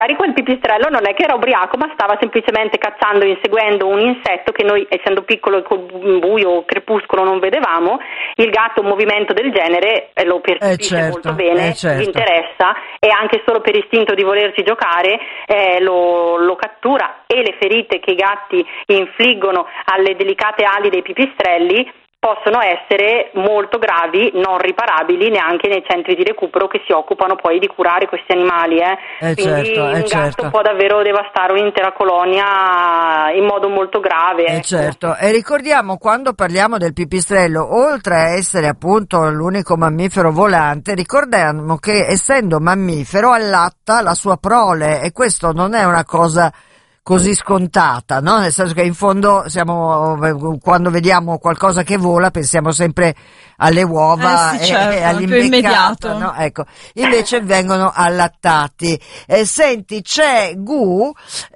magari quel pipistrello non è che era ubriaco, ma stava semplicemente cacciando, inseguendo un insetto che noi, essendo piccolo e col buio crepuscolo, non vedevamo. Il gatto un movimento del genere lo percepisce molto bene, gli interessa, e anche solo per istinto di volerci giocare lo cattura, e le ferite che i gatti infliggono alle delicate ali dei pipistrelli possono essere molto gravi, non riparabili neanche nei centri di recupero che si occupano poi di curare questi animali. Quindi un gatto può davvero devastare un'intera colonia in modo molto grave. E ricordiamo, quando parliamo del pipistrello, oltre a essere appunto l'unico mammifero volante, ricordiamo che essendo mammifero allatta la sua prole, e questo non è una cosa così scontata, no? Nel senso che in fondo quando vediamo qualcosa che vola pensiamo sempre alle uova e all'imbeccato, no? Ecco, invece vengono allattati. Senti, c'è Gu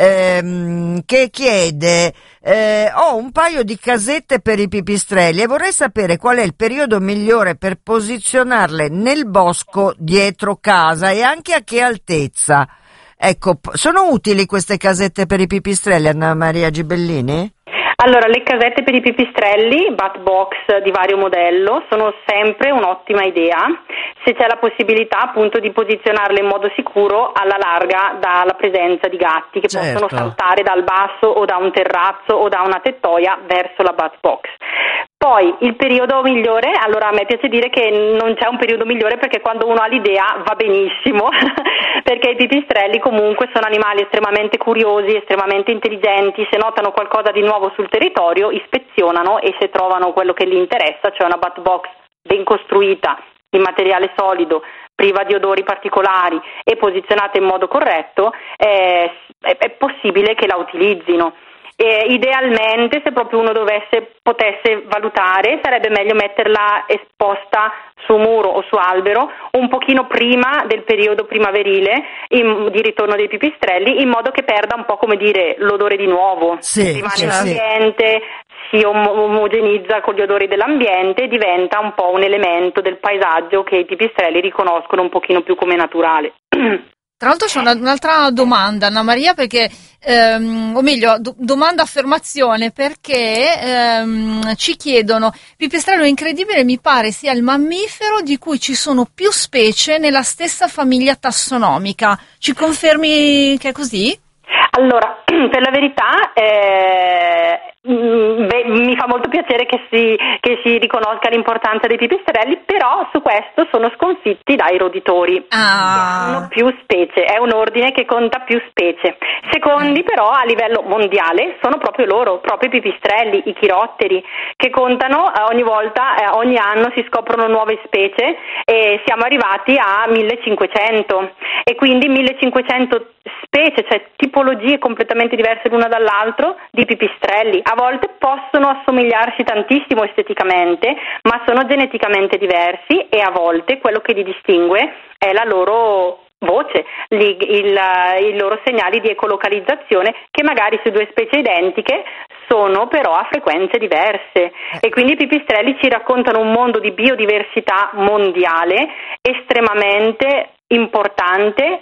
che chiede: ho un paio di casette per i pipistrelli e vorrei sapere qual è il periodo migliore per posizionarle nel bosco dietro casa e anche a che altezza. Ecco, sono utili queste casette per i pipistrelli, Anna Maria Gibellini? Allora, le casette per i pipistrelli, bat box di vario modello, sono sempre un'ottima idea, se c'è la possibilità appunto di posizionarle in modo sicuro alla larga dalla presenza di gatti che possono saltare dal basso o da un terrazzo o da una tettoia verso la bat box. Poi il periodo migliore, allora a me piace dire che non c'è un periodo migliore, perché quando uno ha l'idea va benissimo, perché i pipistrelli comunque sono animali estremamente curiosi, estremamente intelligenti, se notano qualcosa di nuovo sul territorio ispezionano, e se trovano quello che gli interessa, cioè una bat box ben costruita, in materiale solido, priva di odori particolari e posizionata in modo corretto, è possibile che la utilizzino. Idealmente, se proprio uno potesse valutare, sarebbe meglio metterla esposta su muro o su albero un pochino prima del periodo primaverile di ritorno dei pipistrelli, in modo che perda un po', come dire, l'odore di nuovo, rimane nell'ambiente, si omogenizza con gli odori dell'ambiente e diventa un po' un elemento del paesaggio che i pipistrelli riconoscono un pochino più come naturale. Tra l'altro c'è un'altra domanda, Anna Maria, perché, o meglio, domanda-affermazione, perché ci chiedono: pipistrello incredibile mi pare sia il mammifero di cui ci sono più specie nella stessa famiglia tassonomica. Ci confermi che è così? Allora, per la verità mi fa molto piacere che si riconosca l'importanza dei pipistrelli, però su questo sono sconfitti dai roditori, che hanno più specie, è un ordine che conta più specie. Secondi però a livello mondiale sono proprio loro, proprio i pipistrelli, i chirotteri, che contano ogni anno si scoprono nuove specie, e siamo arrivati a 1500, e quindi 1500 specie, cioè tipologie completamente diverse l'una dall'altro di pipistrelli. A volte possono assomigliarsi tantissimo esteticamente, ma sono geneticamente diversi, e a volte quello che li distingue è la loro voce, i loro segnali di ecolocalizzazione, che magari su due specie identiche sono però a frequenze diverse, e quindi i pipistrelli ci raccontano un mondo di biodiversità mondiale estremamente importante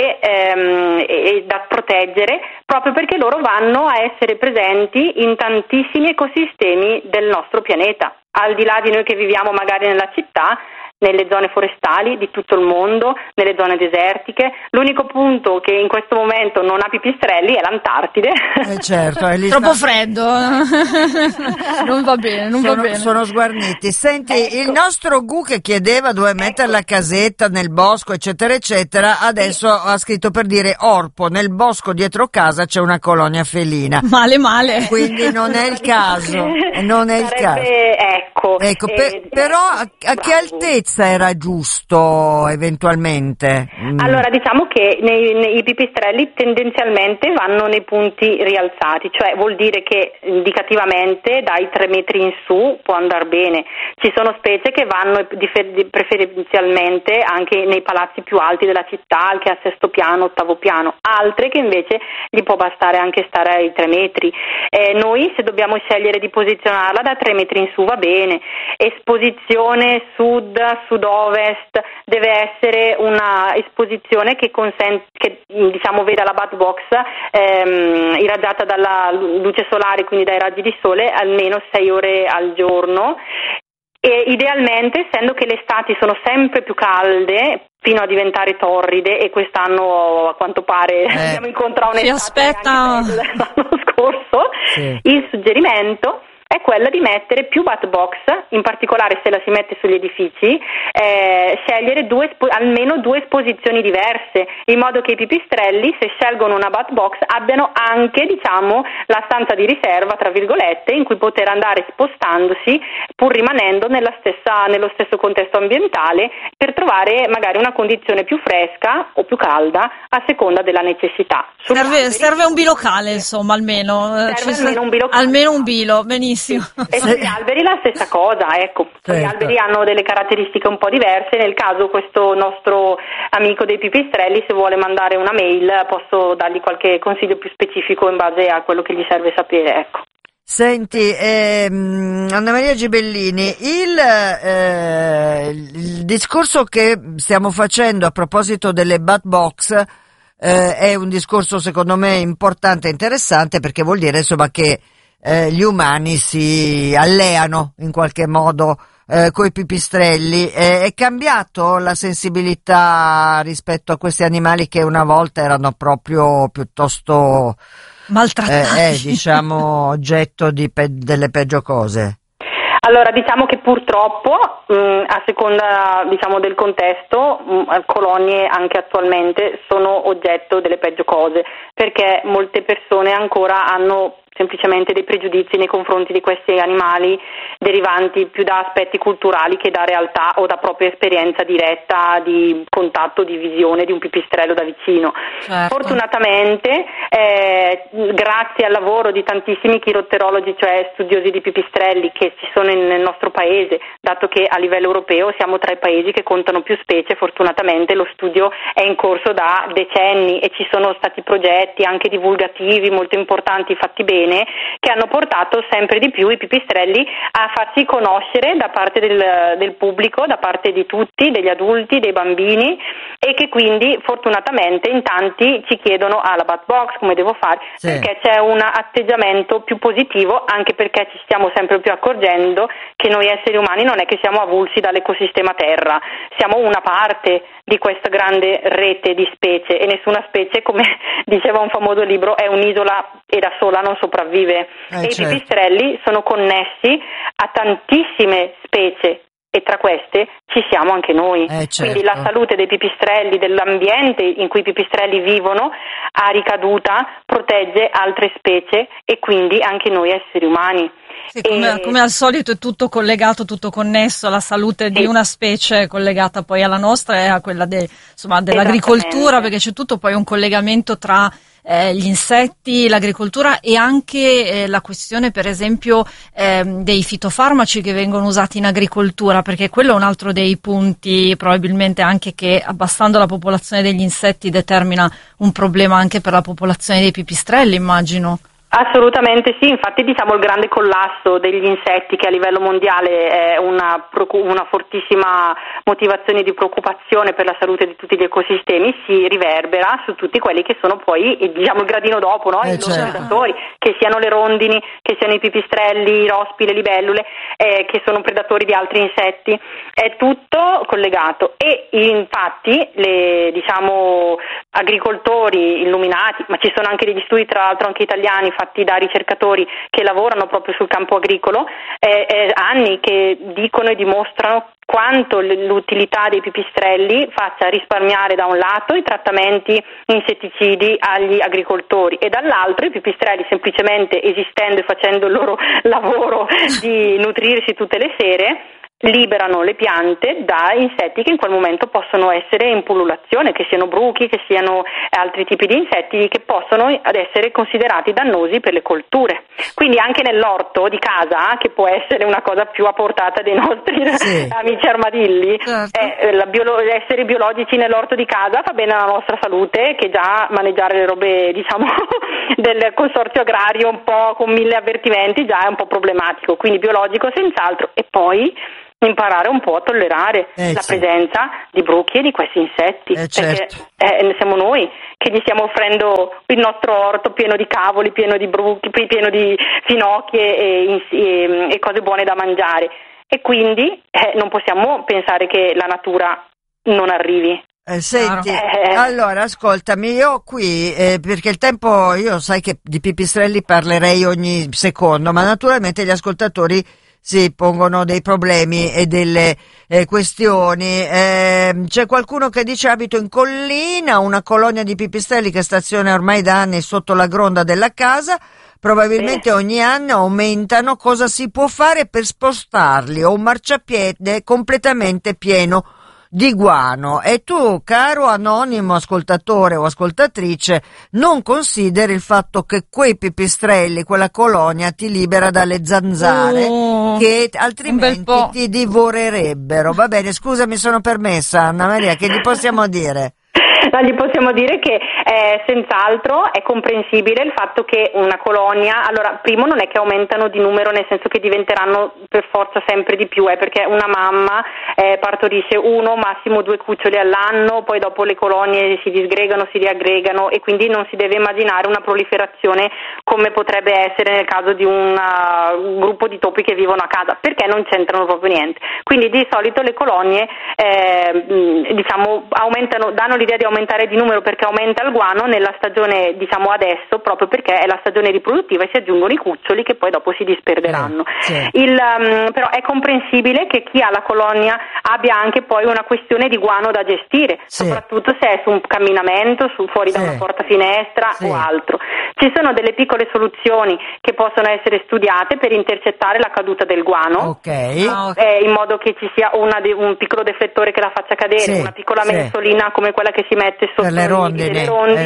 e da proteggere, proprio perché loro vanno a essere presenti in tantissimi ecosistemi del nostro pianeta, al di là di noi che viviamo magari nella città, nelle zone forestali di tutto il mondo, nelle zone desertiche. L'unico punto che in questo momento non ha pipistrelli è l'Antartide. Certo, troppo freddo. Non va bene, va bene. Sono sguarniti. Senti, il nostro Gu che chiedeva dove mettere la casetta nel bosco, eccetera, eccetera, adesso ha scritto per dire: Orpo, nel bosco dietro casa c'è una colonia felina. Male. Quindi non è il caso. Non è il caso. Ecco, però a che altezza era giusto eventualmente? Allora, diciamo che i pipistrelli tendenzialmente vanno nei punti rialzati, cioè vuol dire che indicativamente dai 3 metri in su può andare bene. Ci sono specie che vanno preferenzialmente anche nei palazzi più alti della città, anche al 6° piano, 8° piano, altre che invece gli può bastare anche stare ai 3 metri. Noi, se dobbiamo scegliere di posizionarla da 3 metri in su, va bene. Esposizione sud, sud-ovest, deve essere una esposizione che diciamo veda la bat box irraggiata dalla luce solare, quindi dai raggi di sole, almeno 6 ore al giorno. E idealmente, essendo che le estati sono sempre più calde fino a diventare torride, e quest'anno a quanto pare abbiamo incontrato un'estate anche dell'anno scorso, sì. Il suggerimento è quella di mettere più bat box, in particolare se la si mette sugli edifici, scegliere almeno 2 esposizioni diverse, in modo che i pipistrelli, se scelgono una bat box, abbiano anche, diciamo, la stanza di riserva, tra virgolette, in cui poter andare spostandosi, pur rimanendo nello stesso contesto ambientale, per trovare magari una condizione più fresca o più calda, a seconda della necessità. Serve un bilocale, insomma, almeno. Serve almeno un bilocale. Almeno un bilo, benissimo. E sugli alberi la stessa cosa, ecco. Certo. Gli alberi hanno delle caratteristiche un po' diverse. Nel caso questo nostro amico dei pipistrelli, se vuole mandare una mail, posso dargli qualche consiglio più specifico in base a quello che gli serve sapere, ecco. Senti, Anna Maria Gibellini, il discorso che stiamo facendo a proposito delle bat box è un discorso secondo me importante e interessante, perché vuol dire insomma che gli umani si alleano in qualche modo coi pipistrelli. È cambiato la sensibilità rispetto a questi animali che una volta erano proprio piuttosto maltrattati, diciamo oggetto delle peggio cose? Allora, diciamo che purtroppo, a seconda, diciamo, del contesto, colonie anche attualmente sono oggetto delle peggio cose, perché molte persone ancora hanno semplicemente dei pregiudizi nei confronti di questi animali, derivanti più da aspetti culturali che da realtà o da propria esperienza diretta di contatto, di visione di un pipistrello da vicino. Certo. Fortunatamente, grazie al lavoro di tantissimi chirotterologi, cioè studiosi di pipistrelli che ci sono nel nostro paese, dato che a livello europeo siamo tra i paesi che contano più specie, fortunatamente lo studio è in corso da decenni e ci sono stati progetti anche divulgativi molto importanti fatti bene, che hanno portato sempre di più i pipistrelli a farsi conoscere da parte del pubblico, da parte di tutti, degli adulti, dei bambini, e che quindi fortunatamente in tanti ci chiedono la bat box, come devo fare, sì. Perché c'è un atteggiamento più positivo, anche perché ci stiamo sempre più accorgendo che noi esseri umani non è che siamo avulsi dall'ecosistema Terra, siamo una parte di questa grande rete di specie, e nessuna specie, come diceva un famoso libro, è un'isola e da sola non sopravvive. E certo. I pipistrelli sono connessi a tantissime specie, e tra queste ci siamo anche noi. Certo. Quindi la salute dei pipistrelli, dell'ambiente in cui i pipistrelli vivono, a ricaduta protegge altre specie e quindi anche noi esseri umani. Sì, come al solito è tutto collegato, tutto connesso, la salute di una specie è collegata poi alla nostra e a quella dell'agricoltura, perché c'è tutto poi un collegamento tra gli insetti, l'agricoltura e anche la questione per esempio dei fitofarmaci che vengono usati in agricoltura, perché quello è un altro dei punti probabilmente anche che abbassando la popolazione degli insetti determina un problema anche per la popolazione dei pipistrelli, immagino. Assolutamente sì, infatti diciamo il grande collasso degli insetti, che a livello mondiale è una fortissima motivazione di preoccupazione per la salute di tutti gli ecosistemi, si riverbera su tutti quelli che sono poi diciamo il gradino dopo, no? I loro predatori, che siano le rondini, che siano i pipistrelli, i rospi, le libellule, che sono predatori di altri insetti, è tutto collegato. E infatti diciamo agricoltori illuminati, ma ci sono anche degli studi tra l'altro anche italiani fatti da ricercatori che lavorano proprio sul campo agricolo, anni che dicono e dimostrano quanto l'utilità dei pipistrelli faccia risparmiare da un lato i trattamenti insetticidi agli agricoltori e dall'altro i pipistrelli semplicemente esistendo e facendo il loro lavoro di nutrirsi tutte le sere liberano le piante da insetti che in quel momento possono essere in pullulazione, che siano bruchi, che siano altri tipi di insetti che possono essere considerati dannosi per le colture. Quindi anche nell'orto di casa, che può essere una cosa più a portata dei nostri amici armadilli, certo. Essere biologici nell'orto di casa fa bene alla nostra salute, che già maneggiare le robe diciamo del consorzio agrario un po' con 1000 avvertimenti già è un po' problematico, quindi biologico senz'altro. E poi imparare un po' a tollerare la presenza di bruchi e di questi insetti, perché siamo noi che gli stiamo offrendo il nostro orto pieno di cavoli, pieno di bruchi, pieno di finocchie e cose buone da mangiare, e quindi non possiamo pensare che la natura non arrivi. Senti, allora ascoltami, io qui, perché il tempo, io sai che di pipistrelli parlerei ogni secondo, ma naturalmente gli ascoltatori si pongono dei problemi e delle questioni. C'è qualcuno che dice: abito in collina, una colonia di pipistrelli che staziona ormai da anni sotto la gronda della casa, probabilmente ogni anno aumentano. Cosa si può fare per spostarli? Ho un marciapiede completamente pieno di guano. E tu, caro anonimo ascoltatore o ascoltatrice, non consideri il fatto che quei pipistrelli, quella colonia, ti libera dalle zanzare che altrimenti ti divorerebbero. Va bene, scusa, mi sono permessa, Anna Maria, che gli possiamo dire? No, gli possiamo dire che senz'altro è comprensibile il fatto che una colonia, allora, primo non è che aumentano di numero, nel senso che diventeranno per forza sempre di più, perché una mamma partorisce 1, massimo 2 cuccioli all'anno, poi dopo le colonie si disgregano, si riaggregano, e quindi non si deve immaginare una proliferazione come potrebbe essere nel caso di un gruppo di topi che vivono a casa, perché non c'entrano proprio niente. Quindi di solito le colonie aumentano, danno l'idea di aumentare di numero perché aumenta il guano nella stagione, diciamo adesso, proprio perché è la stagione riproduttiva e si aggiungono i cuccioli che poi dopo si disperderanno. Però è comprensibile che chi ha la colonia abbia anche poi una questione di guano da gestire, soprattutto se è su un camminamento, fuori da una porta finestra o altro. Ci sono delle piccole soluzioni che possono essere studiate per intercettare la caduta del guano, in modo che ci sia un piccolo deflettore che la faccia cadere, una piccola mensolina come quella che si mette sotto le rondini,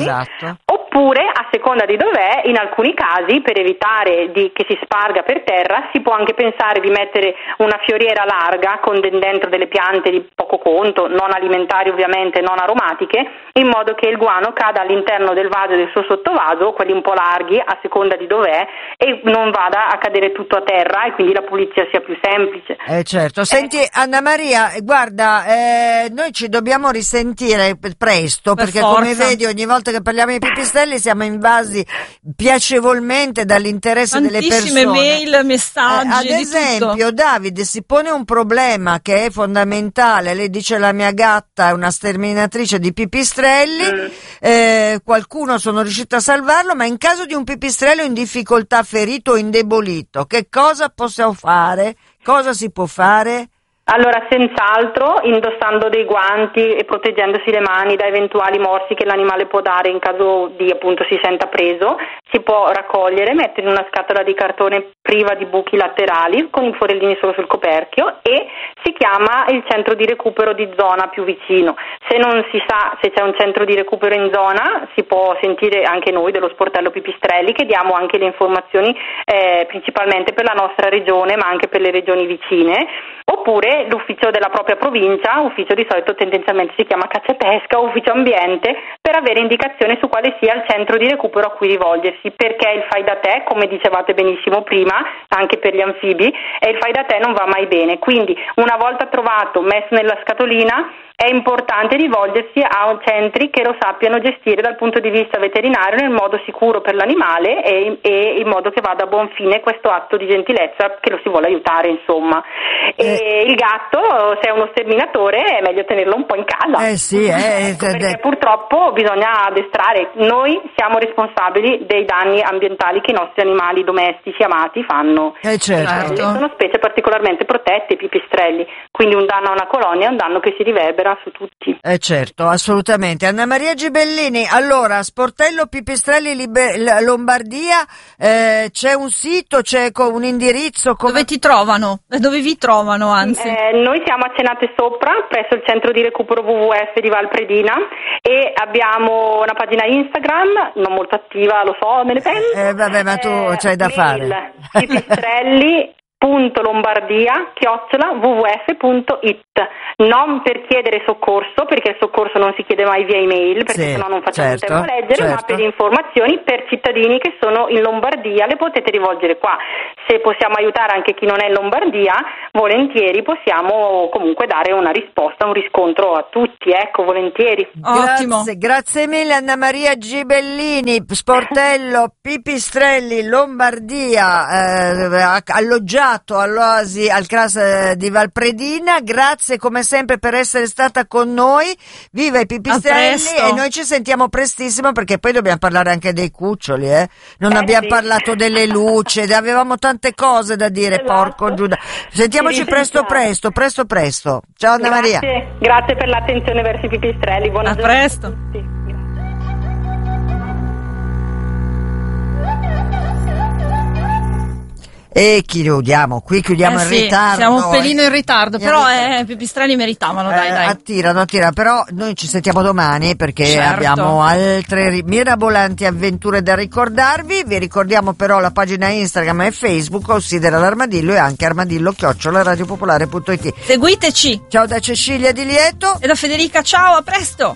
oppure, a seconda di dov'è, in alcuni casi, per evitare che si sparga per terra, si può anche pensare di mettere una fioriera larga con dentro delle piante di poco conto, non alimentari ovviamente, non aromatiche, in modo che il guano cada all'interno del vaso e del suo sottovaso, quelli un po' larghi, a seconda di dov'è, e non vada a cadere tutto a terra, e quindi la pulizia sia più semplice. Certo. Senti, Anna Maria, guarda, noi ci dobbiamo risentire presto, perché come vedi ogni volta che parliamo di pipistrelli siamo invasi piacevolmente dall'interesse delle persone. Tantissime mail, messaggi, ad esempio, Davide si pone un problema che è fondamentale. Lei dice: la mia gatta è una sterminatrice di pipistrelli, qualcuno sono riuscito a salvarlo, ma in caso di un pipistrello in difficoltà, ferito o indebolito, che cosa possiamo fare? Cosa si può fare? Allora, senz'altro indossando dei guanti e proteggendosi le mani da eventuali morsi che l'animale può dare in caso di, appunto, si senta preso, si può raccogliere, mettere in una scatola di cartone priva di buchi laterali con i forellini solo sul coperchio, e si chiama il centro di recupero di zona più vicino. Se non si sa se c'è un centro di recupero in zona, si può sentire anche noi dello sportello Pipistrelli, che diamo anche le informazioni principalmente per la nostra regione, ma anche per le regioni vicine, oppure l'ufficio della propria provincia, ufficio di solito tendenzialmente si chiama caccia e pesca, ufficio ambiente, per avere indicazione su quale sia il centro di recupero a cui rivolgersi, perché il fai da te, come dicevate benissimo prima, anche per gli anfibi, e il fai da te non va mai bene. Quindi una volta trovato, messo nella scatolina, è importante rivolgersi a centri che lo sappiano gestire dal punto di vista veterinario nel modo sicuro per l'animale e in modo che vada a buon fine questo atto di gentilezza che lo si vuole aiutare, insomma. E il gatto, se è uno sterminatore, è meglio tenerlo un po' in casa. Perché purtroppo bisogna addestrare. Noi siamo responsabili dei danni ambientali che i nostri animali domestici amati fanno. Sono specie particolarmente protette, i pipistrelli, quindi un danno a una colonia è un danno che si riverbera su tutti. Certo, assolutamente. Anna Maria Gibellini, allora, sportello Pipistrelli Lombardia, c'è un sito, c'è un indirizzo? Dove ti trovano? Dove vi trovano, anzi? Noi siamo a Cenate Sopra, presso il centro di recupero WWF di Valpredina, e abbiamo una pagina Instagram, non molto attiva, lo so, me ne penso. Vabbè, ma tu c'hai da fare. Pipistrelli www.lombardia@wwf.it. Non per chiedere soccorso, perché il soccorso non si chiede mai via email, perché sennò non facciamo tempo a leggere, ma per informazioni per cittadini che sono in Lombardia le potete rivolgere qua. Se possiamo aiutare anche chi non è in Lombardia, volentieri possiamo comunque dare una risposta, un riscontro a tutti, ecco, volentieri. Ottimo. Grazie mille Anna Maria Gibellini, sportello Pipistrelli, Lombardia, alloggiato all'Oasi al CRAS di Valpredina. Grazie come sempre per essere stata con noi. Viva i pipistrelli e noi ci sentiamo prestissimo, perché poi dobbiamo parlare anche dei cuccioli, non abbiamo parlato delle luci, avevamo tante cose da dire, esatto. Porco Giuda. Sentiamoci presto. Ciao Anna Maria. Grazie per l'attenzione verso i pipistrelli. Buona giornata. A presto. E chiudiamo in ritardo. Siamo un pelino in ritardo, però i pipistrelli meritavano, dai. Attirano, però noi ci sentiamo domani, perché abbiamo altre mirabolanti avventure da ricordarvi. Vi ricordiamo però la pagina Instagram e Facebook, Ossidera l'Armadillo, e anche armadillo@radiopopolare.it. Seguiteci. Ciao da Cecilia Di Lieto e da Federica, ciao, a presto.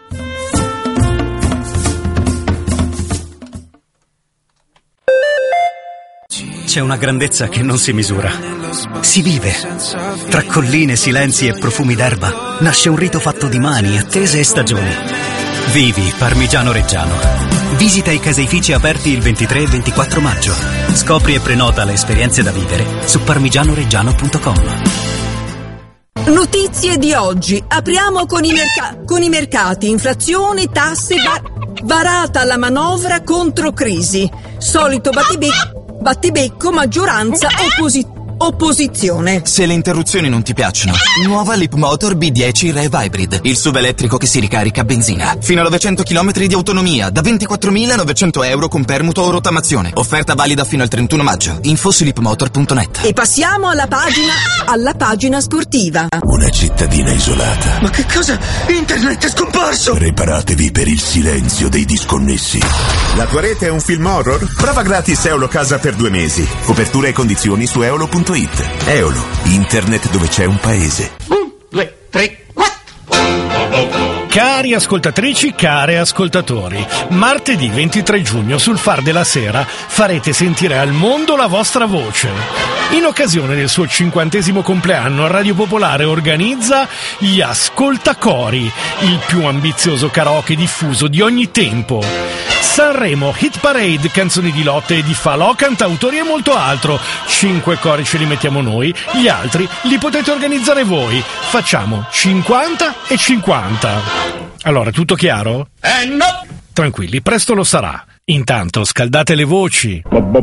C'è una grandezza che non si misura. Si vive. Tra colline, silenzi e profumi d'erba nasce un rito fatto di mani, attese e stagioni. Vivi Parmigiano Reggiano. Visita i caseifici aperti il 23 e 24 maggio. Scopri e prenota le esperienze da vivere su parmigianoreggiano.com. Notizie di oggi. Apriamo con i mercati. Inflazione, tasse, varata la manovra contro crisi. Solito battibecco, maggioranza, opposizione. Se le interruzioni non ti piacciono, nuova Leapmotor B10 Rev Hybrid, il SUV elettrico che si ricarica a benzina. Fino a 900 km di autonomia, da 24.900 euro con permuto o rottamazione. Offerta valida fino al 31 maggio. Info su leapmotor.net. E passiamo alla pagina sportiva. Una cittadina isolata. Ma che cosa? Internet è scomparso! Preparatevi per il silenzio dei disconnessi. La tua rete è un film horror? Prova gratis Eolo Casa per 2 mesi. Copertura e condizioni su eolo.it. Eolo, internet dove c'è un paese. 1, 2, 3, 4. Cari ascoltatrici, cari ascoltatori, martedì 23 giugno sul Far della Sera farete sentire al mondo la vostra voce. In occasione del suo 50° compleanno, Radio Popolare organizza gli Ascoltacori, il più ambizioso karaoke diffuso di ogni tempo. Sanremo, Hit Parade, canzoni di lotte e di falò, cantautori e molto altro. 5 cori ce li mettiamo noi, gli altri li potete organizzare voi. Facciamo 50 e 50. Allora, tutto chiaro? No! Tranquilli, presto lo sarà. Intanto scaldate le voci.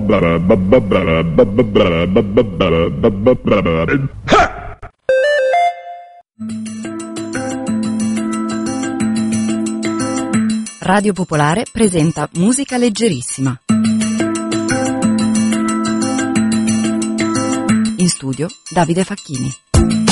Radio Popolare presenta Musica Leggerissima. In studio Davide Facchini.